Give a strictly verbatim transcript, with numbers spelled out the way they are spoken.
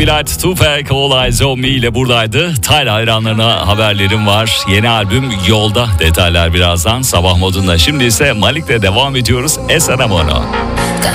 Blight, Tupac, All Eyes on Me ile buradaydı. Tyler hayranlarına haberlerim var. Yeni albüm yolda, detaylar birazdan sabah modunda. Şimdi ise Malik'le devam ediyoruz. Esen Amono.